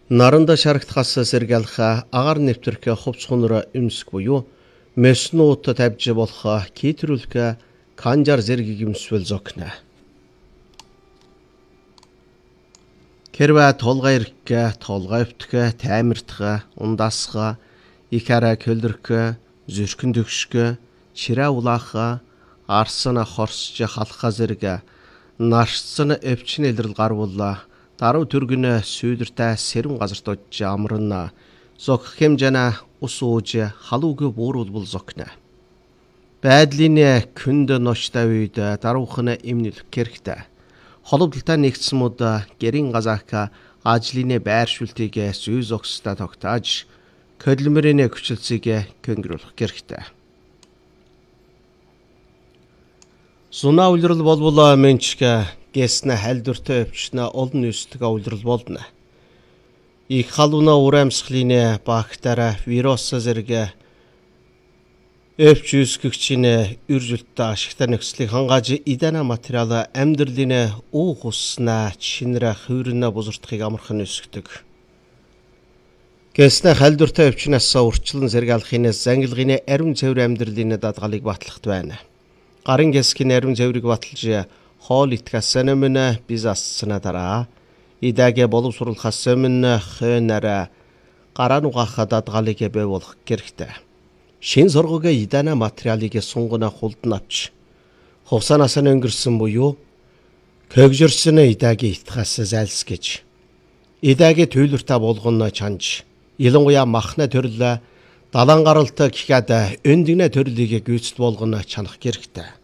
Наранда шарагдахаас сэргээлэх агаар нэвтрэх хувцхунра өмсг буюу меснуут тавьж болох китрүүлэх канжар зэргийг өмсвөл зокна. Хэрвээ толгой ирэх, толгой өвтгөх, таймирдах, ундасах, ихара көлрөх, зүрхэн төгшгөх, чирээ улаах, арсана хорсж халах зэрэг наршсан өвчин илрэл гарвал даруй түргэн сүйдэртэй сэрэн газарт очиж амарна. Зогх хэмжээнэ ус ууж халууг бууруулбал зокна. Байдлын күнд ноштой үед даруухан эмнэлэх хэрэгтэй. Холболтой нэгдсмүүд гэрийн газаах ажлын байршуултыг зүй зогстой тогтоож хөдөлмөрийн хүчилсийг көнгөрүүлэх хэрэгтэй. Суна улирал болвол менчка гэснэ хайлдвартай өвчнө олон нөөцлөг улирал болно. Их халууна урамсгалын бактери, вирус зэрэг өвч үүсгэгчийн үржилттэй ашигтай нөхцөлийг хангааж идана материал амьдралын уух уснаа чинрэ хувирна бузурдахыг амархан үүсгэдэг. Гэснэ хайлдвартай өвчнөөс урчлан сэргээлхийн зангилгын ариун цэвэр амьдралын дадгалыг батлахт байна. Гарын гэсгийн ариун цэврийг баталж хоол итгэхээс өмнө biz асцна дараа идэгэ боловсруулахаас өмнө хönараа гараа нугаах дадгалыг бий болгох хэрэгтэй. Шин сургуугийн идана материалыг сунгана хулдан авч хувцаанаас өнгөрсөн буюу көгжөрсөн идэгийн итгэхээс зайлсгэж идэгийн төлөвтэй болгоно чанж ялангуяа махна төрөл далан гаралт гэхэд өндгнэ төрлийг гүйцэд болгоно чанах хэрэгтэй.